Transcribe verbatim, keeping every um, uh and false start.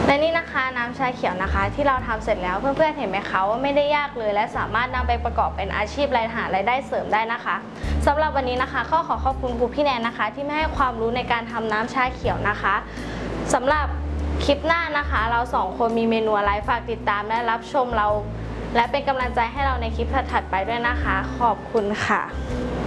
และนี่นะคะน้ำชาเขียวนะคะที่เราทำเสร็จแล้วเพื่อนๆเห็นไหมคะว่าไม่ได้ยากเลยและสามารถนำไปประกอบเป็นอาชีพรายหารายได้เสริมได้นะคะสำหรับวันนี้นะคะก็ขอขอบคุณครูพี่แนนนะคะที่มาให้ความรู้ในการทำน้ำชาเขียวนะคะสำหรับคลิปหน้านะคะเราสองคนมีเมนูอะไรฝากติดตามและรับชมเราและเป็นกำลังใจให้เราในคลิปถัดๆไปด้วยนะคะขอบคุณค่ะ